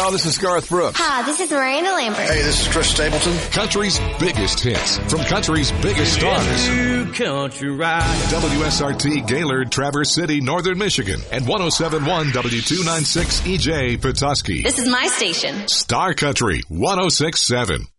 Y'all, this is Garth Brooks. Hi, this is Miranda Lambert. Hey, this is Chris Stapleton. Country's biggest hits from country's biggest stars. Country ride. WSRT Gaylord, Traverse City, Northern Michigan, and 107.1 W296 EJ Petoskey. This is my station. Star Country 106.7.